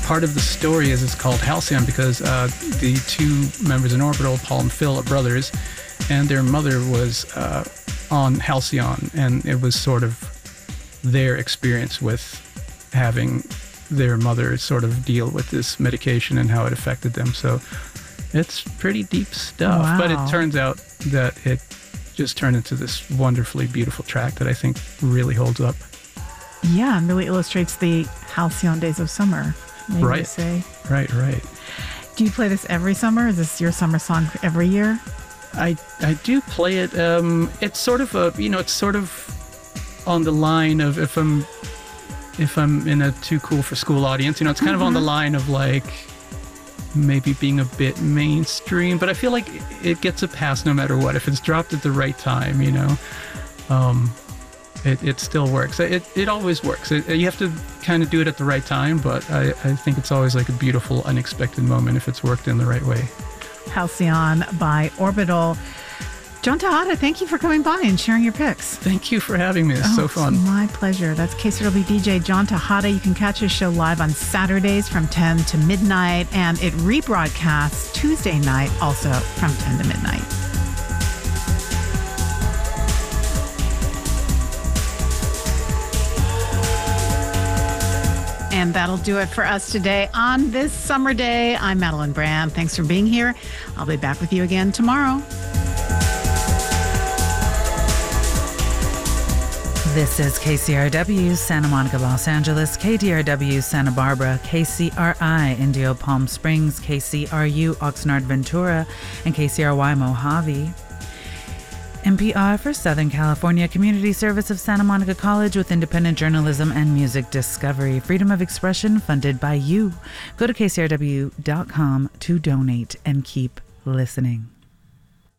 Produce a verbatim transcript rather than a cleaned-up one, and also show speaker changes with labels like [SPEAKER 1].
[SPEAKER 1] part of the story is it's called Halcyon because uh, the two members in Orbital, Paul and Phil, are brothers, and their mother was uh, on Halcyon, and it was sort of their experience with having their mother sort of deal with this medication and how it affected them. So it's pretty deep stuff,
[SPEAKER 2] wow.
[SPEAKER 1] but it turns out that it just turned into this wonderfully beautiful track that I think really holds up.
[SPEAKER 2] Yeah, and really illustrates the halcyon days of summer, maybe
[SPEAKER 1] right.
[SPEAKER 2] to say.
[SPEAKER 1] Right, right.
[SPEAKER 2] Do you play this every summer? Is this your summer song every year?
[SPEAKER 1] I I do play it. Um, it's sort of a, you know, it's sort of on the line of if I'm if I'm in a too cool for school audience, you know, it's kind mm-hmm. of on the line of like maybe being a bit mainstream, but I feel like it gets a pass no matter what. If it's dropped at the right time, you know, um, it, it still works. It it always works. It, you have to kind of do it at the right time, but I, I think it's always like a beautiful, unexpected moment if it's worked in the right way.
[SPEAKER 2] Halcyon by Orbital. John Tejada, thank you for coming by and sharing your picks.
[SPEAKER 1] Thank you for having me. It's
[SPEAKER 2] oh,
[SPEAKER 1] so fun.
[SPEAKER 2] It's my pleasure. That's K C R W D J John Tejada. You can catch his show live on Saturdays from ten to midnight, and it rebroadcasts Tuesday night also from ten to midnight. And that'll do it for us today on this summer day. I'm Madeline Brand. Thanks for being here. I'll be back with you again tomorrow.
[SPEAKER 3] This is K C R W, Santa Monica, Los Angeles, K D R W, Santa Barbara, K C R I, Indio, Palm Springs, K C R U, Oxnard, Ventura, and K C R Y, Mojave. N P R for Southern California Community Service of Santa Monica College with independent journalism and music discovery. Freedom of expression funded by you. Go to K C R W dot com to donate and keep listening.